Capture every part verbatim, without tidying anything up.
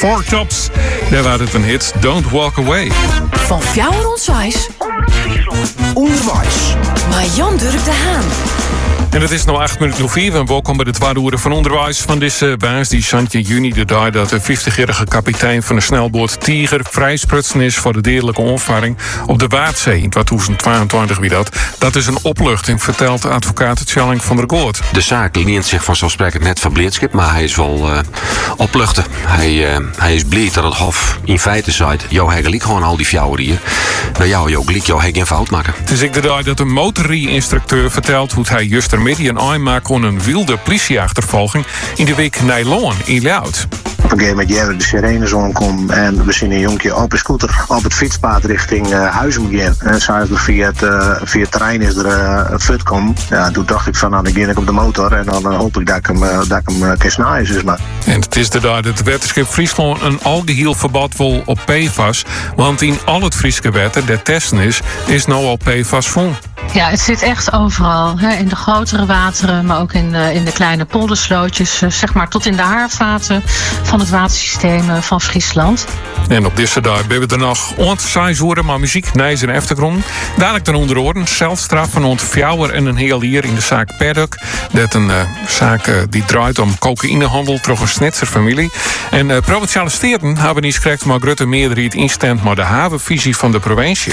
Four Tops. Daar was het een hit, Don't Walk Away. Van Fjouwer Onswijs. Onderwijs. Maar Jan Durk de Haan. En het is nu acht minuten over vier. En welkom bij de tweede uur van onderwijs van deze baas. Die Santje juni de dag dat de vijftigjarige kapitein van de snelboot Tiger vrijsprutsen is voor de dierlijke omvaring op de Waadzee in tweeduizend tweeëntwintig. Wie dat. Dat is een opluchting, vertelt de advocaat Tjalling van der Goort. De zaak leent zich vanzelfsprekend net van blijdschap, maar hij is wel uh, opluchten. Hij, uh, hij is blij dat het Hof in feite zei: jou hegelijk gewoon al die fjouwer hier. Nou jou, jou gelijk, jou geen fout maken. Het is ik de dag dat een motorrie-instructeur vertelt hoe hij juist ermee een aanmaakt aan een wilde politieachtervolging in de week Nijloon in Loud. Op een gegeven moment jij de sirenes aankom en we zien een jonkje op een scooter op het fietspad richting uh, Huizen gaan. En zij er via het, uh, via het terrein is er uh, een fut kom. Ja, toen dacht ik van nou dan ga ik op de motor en dan uh, hoop ik dat ik hem, uh, dat ik hem uh, kan snijden. Dus maar. En het is de dag dat het wetenschap Friesland een algeheel verbod wil op P F A S. Want in al het Friese wetten dat testen is, is nou al P F A S vol. Ja, het zit echt overal. Hè? In de grotere wateren, maar ook in de, in de kleine polderslootjes. Zeg maar tot in de haarvaten van het watersysteem van Friesland. En op deze dag hebben we er nog zes uur maar muziek, nijs en achtergrond. Dadelijk dan onder oren, zelfstraf van ont Fjouwer en een heel hier in de zaak Paddock. Dat een uh, zaak uh, die draait om cocaïnehandel door een Snitzer-familie. En uh, provinciale steden hebben niet gekregen, maar Grutte meerderheid instemt maar de havenvisie van de provincie.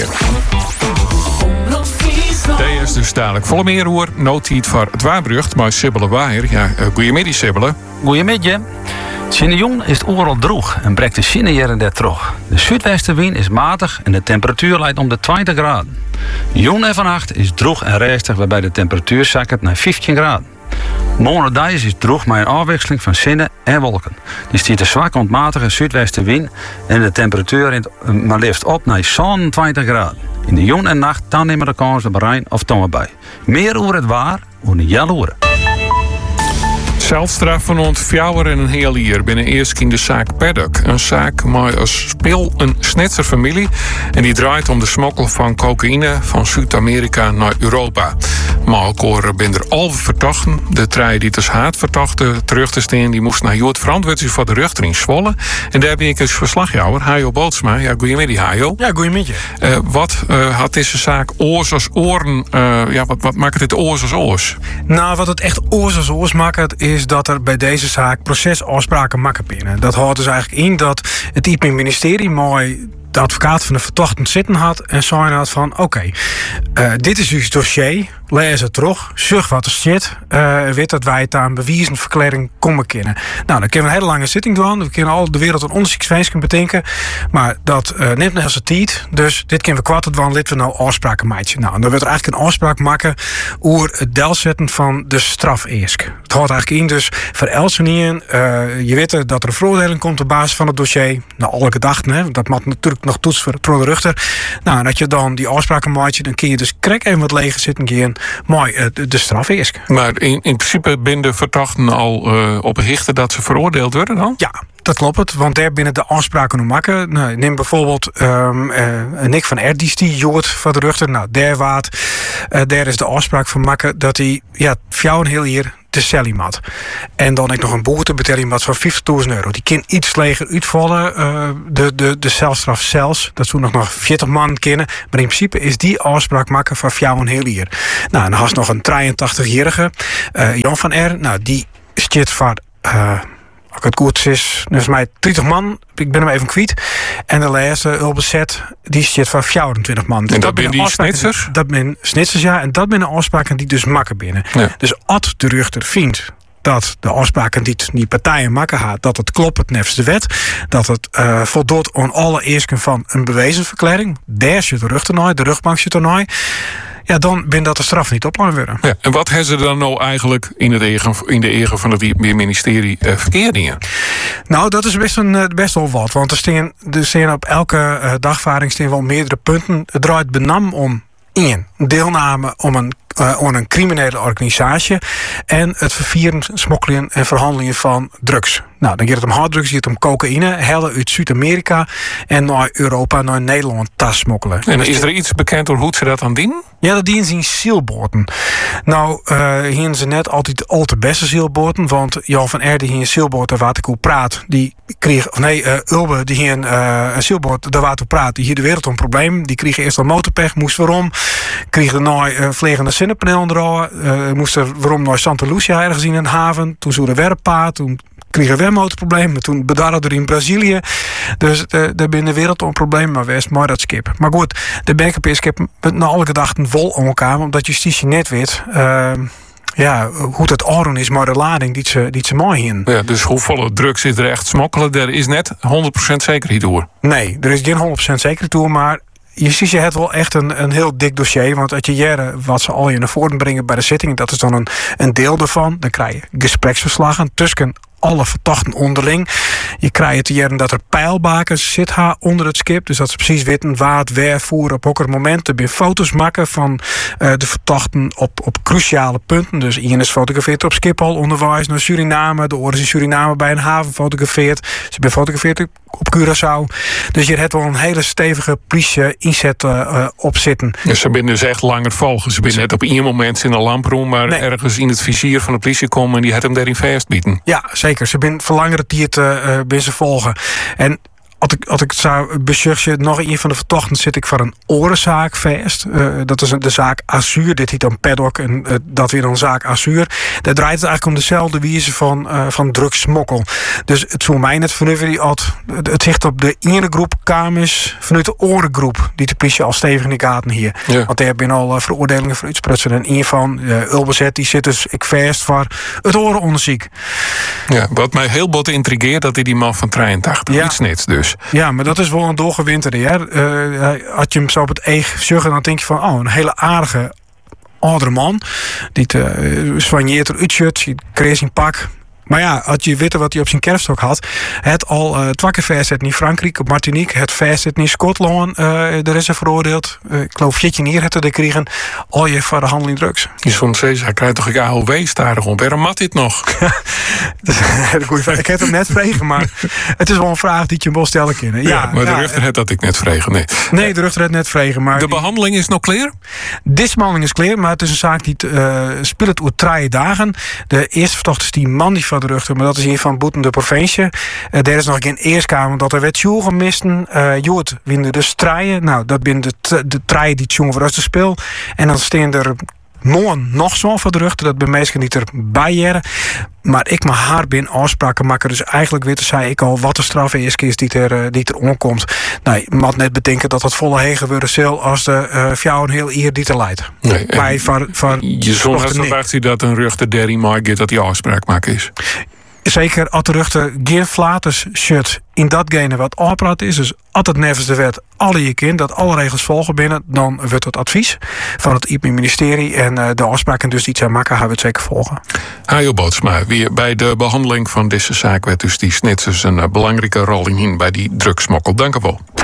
Deze is dus dadelijk volle meer hoor. Notiet voor het Waarbrucht, maar Sibylle Waaier. Ja, uh, goeiemiddag Sibylle. Goeiemiddag. Sinnejon is het overal droog en breekt de zinnejaren der terug. De zuidwestenwind is matig en de temperatuur leidt om de twintig graden. Jon en vannacht is droog en rustig, waarbij de temperatuur zakt naar vijftien graden. Morgendag is droog met een afwisseling van zinnen en wolken. Er stiet een zwak ontmatige zuidwestenwind en de temperatuur rint maar liefst op naar zevenentwintig graden. In de jon en nacht dan nemen de kans op Rijn of Tomme bij. Meer over het waar, over een jelle uren. Celstraf van ont Fjouwer en een heel hier binnen eerst in de zaak Paddock. Een zaak maar als speel een Snitzer-familie. En die draait om de smokkel van cocaïne van Zuid-Amerika naar Europa. Maar ook binnen er al verdachten. De trein die als haatverdachte terug te staan, die moest naar Jood verantwoordelijk voor de rechter in Zwolle. En daar ben ik als verslagjouwer, Hajo Bootsma. Ja, goeiemiddag Hajo. Ja, goeiemiddag. Uh, wat uh, had deze zaak oors als oren, uh, ja, wat, wat maakt het oors als oors? Nou, wat het echt oors als oors maakt, is dat er bij deze zaak procesafspraken maken binnen. Dat houdt dus eigenlijk in dat het I P ministerie mooi de advocaat van de verdachte zitten had en zei had van oké, okay, uh, dit is dus het dossier, lees het terug, zorg wat er zit, uh, weet dat wij het aan bewiezenverklaring komen kennen. Nou, dan kunnen we een hele lange zitting doen, we kunnen al de wereld een onderzoekswijs bedenken, maar dat uh, neemt net als het tijd, dus dit kunnen we kwartet doen, laten we nou afspraken maken. Nou, en dan wordt er eigenlijk een afspraak maken over het delzetten van de strafeesk. Het houdt eigenlijk in dus voor Elsenien, uh, je weet dat er een veroordeling komt op basis van het dossier, nou alle gedachten, hè, dat mag natuurlijk nog toets voor de rechter. Nou, en dat je dan die afspraken maakt, dan kun je dus krek even wat leger zitten gaan, mooi uh, de, de straf is. Maar in, in principe binnen de verdachten al uh, op richten dat ze veroordeeld worden dan? Ja. Dat klopt, want daar binnen de afspraken om maken. Nou, neem bijvoorbeeld um, uh, Nick van Erdis, die joort van de rechter. Nou, daar waard, uh, daar is de afspraak van maken dat hij, ja, fjouwen heel hier de cellie mat. En dan ik nog een boete betaling wat van vijftigduizend euro. Die kan iets leger uitvallen, uh, de, de, de celstraf zelfs. Dat zou nog nog veertig man kennen. Maar in principe is die afspraak maken van fjouwen heel hier. Nou, en dan had nog een drieëntachtigjarige, uh, Jan van R. Nou, die zit van Uh, Als het goed is, dus mij dertig man, ik ben hem even kwijt. En de laatste Ulbezet, die zit van vijfentwintig man. Dus en dat, dat zijn die snitsers? Dat zijn snitsers, ja. En dat zijn afspraken die dus makken binnen. Ja. Dus als de rechter vindt dat de afspraken die die partijen maken had, dat het klopt het nefs de wet, dat het uh, voldoet aan alle eisen van een bewezenverklaring, daar zit de rechter naar, de rechtbank zit er naar. Ja, dan ben dat de straf niet op worden. Ja, en wat hebben ze dan nou eigenlijk in, het eigen, in de eigen van het ministerie uh, verkeerdingen? Nou, dat is best, een, best wel wat. Want er staan, er staan op elke uh, dagvaarding staan wel meerdere punten. Het draait benam om één, deelname om een Uh, om een criminele organisatie en het vervieren, smokkelen en verhandelingen van drugs. Nou, dan gaat het om harddrugs, gaat het om cocaïne, hellen uit Zuid-Amerika en naar Europa, naar Nederland tas smokkelen. En is er iets bekend over hoe ze dat aan dienen? Ja, dat dienen ze in zielboorten. Nou, uh, hier ze net altijd al te beste zielboorten, want Jan van Erde hier een zielboort daar waar ik hoe praat, die kreeg, of nee, uh, Ulbe die hier een, uh, een zielboort daar waar ik praat, die hier de wereld om probleem, die kreeg eerst al motorpech, moest waarom, kreeg daarna uh, vliegende zonnepaneel eraan, uh, moest er waarom naar Santa Lucia ergens in een haven, toen zo de werkpaard, toen kregen we motorprobleem, toen bedarren er in Brazilië. Dus uh, daar binnen de wereld een probleem, maar wees maar dat skip. Maar goed, de backup-skip na alle gedachten vol om elkaar, omdat justitie net weet uh, ja, hoe het oren is, maar de lading die ze, die ze maaien. Ja, dus hoeveel drugs is er echt smokkelen? Er is net honderd procent zekerheid door. Nee, er is geen honderd procent zekerheid door, maar justitie heeft wel echt een, een heel dik dossier. Want als je jaren wat ze al je naar voren brengen bij de zitting, dat is dan een, een deel daarvan. Dan krijg je gespreksverslagen tussen alle verdachten onderling. Je krijgt te jaren dat er pijlbakens zit onder het skip. Dus dat ze precies weten waar het weer voeren op welke momenten. Er foto's maken van uh, de verdachten op, op cruciale punten. Dus Ian is fotografeerd op Schiphol onderwijs naar Suriname. De oren is in Suriname bij een haven fotografeerd. Ze zijn fotografeerd op Curaçao. Dus je hebt wel een hele stevige politie inzet uh, op zitten. Dus ze zijn dus echt langer volgen. Ze zijn net op één moment in een lamproom, maar nee. ergens in het vizier van de politie komen en die had hem daarin vastbieten. Ja, zeker. Ze zijn verlangere tijd uh, bij ze volgen. En als ik, als ik zou beschursen, nog een van de verdachten zit ik voor een orenzaak vast. Uh, dat is de zaak Azuur. Dit heet dan Paddock en uh, dat weer een zaak Azuur. Daar draait het eigenlijk om dezelfde wijze van, uh, van drugsmokkel. Dus het zou mij net vanuit had het zicht op de ene groep kamers vanuit de orengroep die de politie al stevig in de gaten hier. Ja. Want daar hebben al uh, veroordelingen voor uitsprutsen. En een van uh, Ulbezet die zit dus ik vast voor het orenonderzoek. Ja, wat mij heel bot intrigeert, dat hij die man van drieëntachtig ja. iets nets dus. Ja, maar dat is wel een doorgewinterde. Uh, als je hem zo op het eeg zuggen, dan denk je van, oh, een hele aardige oudere man. Die uh, soigneert er uitshut, ziet kreeg zijn pak. Maar ja, als je weet wat hij op zijn kerfstok had, het al uh, twee keer verzet in Frankrijk, op Martinique, het verzet in Schotland, uh, daar is er veroordeeld. Uh, ik geloof veertien jaar het er kregen, al je voor de handel in drugs. Je zo'n steeds, hij krijgt toch een A O W-starig om. Waarom mat dit nog? Ik heb het net vregen, maar het is wel een vraag die je wel stellen kan. Ja, ja, maar de ja, ruchter had dat ik net vregen, nee. Nee, de ruchter had net vregen, maar... De behandeling is nog clear? De behandeling is clear, maar het is een zaak die uh, speelt over drie dagen. De eerste verdachte is die man die van de ruchter, maar dat is hier van Boeten de provincie. Uh, daar is nog geen eerskamer, dat er werd joe gemisten. Uh, Jood winnen dus strijden. Nou, dat binnen de, t- de treien die het jongen voor us te speel. En dan staan er morgen nog zo'n voor de ruchter. Dat bij mensen niet erbij jaren. Maar ik mag haar binnen afspraken maken. Dus eigenlijk weet zei ik al wat de straf is, is die er, die er omkomt. Nou, je moet net bedenken dat dat volle hegen worden zal als de uh, vrouw een heel eer die te leidt. Nee, maar van, van je zon had verwacht hij dat een ruchter derry maakt dat die afspraak maken is. Zeker als de ruchter geen flaters shirt in datgene wat aanpraat is. Dus als het nevens de wet alle je kind, dat alle regels volgen binnen, dan wordt het advies van het I P M-ministerie en uh, de afspraken dus die zij maken, gaan we het zeker volgen. Hajo Bootsma, weer bij de behandeling van deze zaak werd dus die snitsers een uh, belangrijke rol in bij die drugsmokkel. Dank u wel.